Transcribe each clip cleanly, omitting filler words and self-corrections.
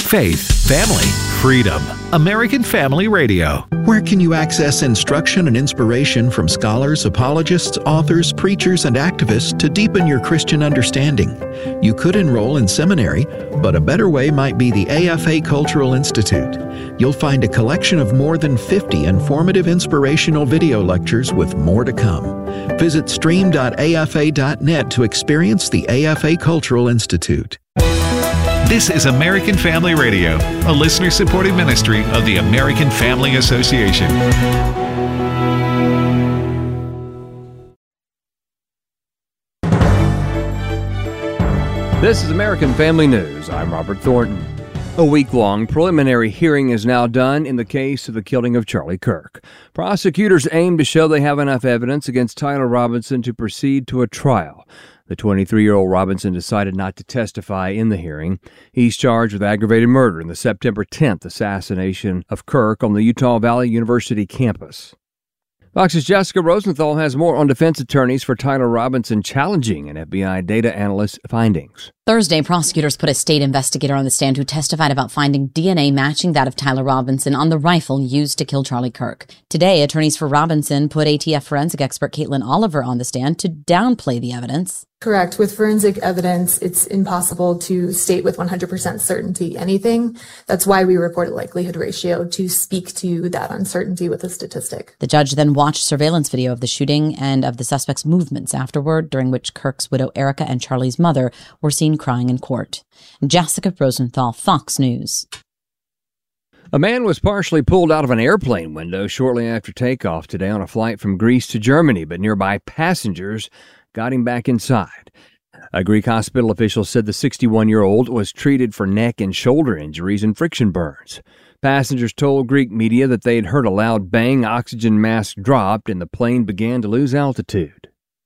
Faith, family, freedom. American Family Radio. Where can you access instruction and inspiration from scholars, apologists, authors, preachers, and activists to deepen your Christian understanding? You could enroll in seminary, but a better way might be the AFA Cultural Institute. You'll find a collection of more than 50 informative inspirational video lectures with more to come. Visit stream.afa.net to experience the AFA Cultural Institute. This is American Family Radio, a listener-supported ministry of the American Family Association. This is American Family News. I'm Robert Thornton. A week-long preliminary hearing is now done in the case of the killing of Charlie Kirk. Prosecutors aim to show they have enough evidence against Tyler Robinson to proceed to a trial. The 23-year-old Robinson decided not to testify in the hearing. He's charged with aggravated murder in the September 10th assassination of Kirk on the Utah Valley University campus. Fox's Jessica Rosenthal has more on defense attorneys for Tyler Robinson challenging an FBI data analyst's findings. Thursday, prosecutors put a state investigator on the stand who testified about finding DNA matching that of Tyler Robinson on the rifle used to kill Charlie Kirk. Today, attorneys for Robinson put ATF forensic expert Caitlin Oliver on the stand to downplay the evidence. Correct. With forensic evidence, it's impossible to state with 100% certainty anything. That's why we report a likelihood ratio to speak to that uncertainty with a statistic. The judge then watched surveillance video of the shooting and of the suspect's movements afterward, during which Kirk's widow Erica and Charlie's mother were seen crying in court. Jessica Rosenthal, Fox News. A man was partially pulled out of an airplane window shortly after takeoff today on a flight from Greece to Germany, but nearby passengers got him back inside. A Greek hospital official said the 61-year-old was treated for neck and shoulder injuries and friction burns. Passengers told Greek media that they had heard a loud bang, oxygen mask dropped, and the plane began to lose altitude.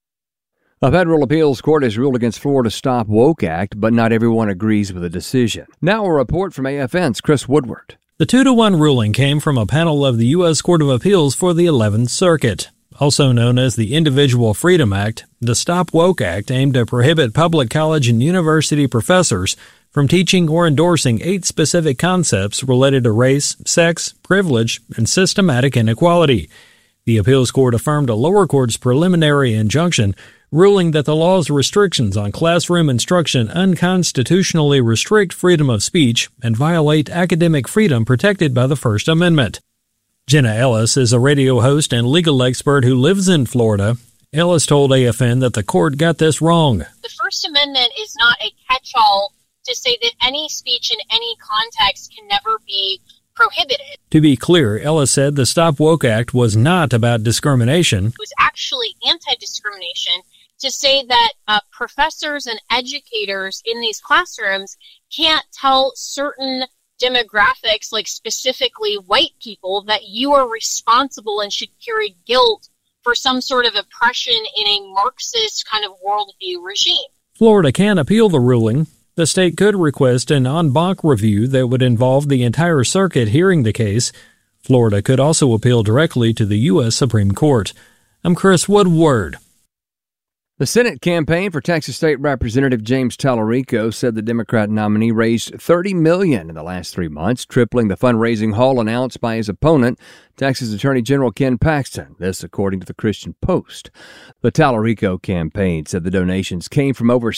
A federal appeals court has ruled against Florida's Stop Woke Act, but not everyone agrees with the decision. Now a report from AFN's Chris Woodward. The 2-1 ruling came from a panel of the U.S. Court of Appeals for the 11th Circuit. Also known as the Individual Freedom Act, the Stop Woke Act aimed to prohibit public college and university professors from teaching or endorsing 8 specific concepts related to race, sex, privilege, and systematic inequality. The appeals court affirmed a lower court's preliminary injunction, ruling that the law's restrictions on classroom instruction unconstitutionally restrict freedom of speech and violate academic freedom protected by the First Amendment. Jenna Ellis is a radio host and legal expert who lives in Florida. Ellis told AFN that the court got this wrong. The First Amendment is not a catch-all to say that any speech in any context can never be prohibited. To be clear, Ellis said the Stop Woke Act was not about discrimination. It was actually anti-discrimination to say that professors and educators in these classrooms can't tell certain demographics, like specifically white people, that you are responsible and should carry guilt for some sort of oppression in a Marxist kind of worldview regime. Florida can appeal the ruling. The state could request an en banc review that would involve the entire circuit hearing the case. Florida could also appeal directly to the U.S. Supreme Court. I'm Chris Woodward. The Senate campaign for Texas State Representative James Tallarico said the Democrat nominee raised $30 million in the last 3 months, tripling the fundraising haul announced by his opponent, Texas Attorney General Ken Paxton. This, according to the Christian Post. The Tallarico campaign said the donations came from over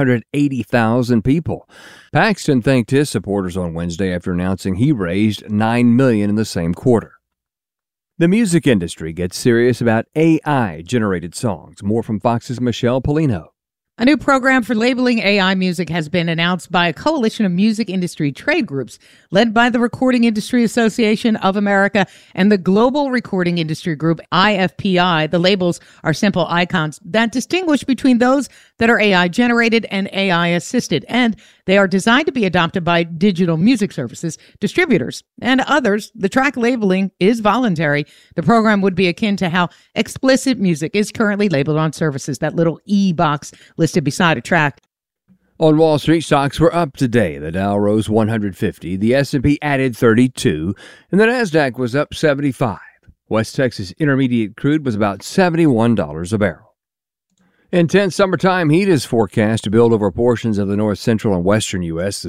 780,000 people. Paxton thanked his supporters on Wednesday after announcing he raised $9 million in the same quarter. The music industry gets serious about AI-generated songs. More from Fox's Michelle Polino. A new program for labeling AI music has been announced by a coalition of music industry trade groups led by the Recording Industry Association of America and the Global Recording Industry Group, IFPI. The labels are simple icons that distinguish between those that are AI-generated and AI-assisted, and they are designed to be adopted by digital music services, distributors, and others. The track labeling is voluntary. The program would be akin to how explicit music is currently labeled on services, that little E-box listed beside a track. On Wall Street, stocks were up today. The Dow rose 150, the S&P added 32, and the Nasdaq was up 75. West Texas Intermediate crude was about $71 a barrel. Intense summertime heat is forecast to build over portions of the north central and western U.S.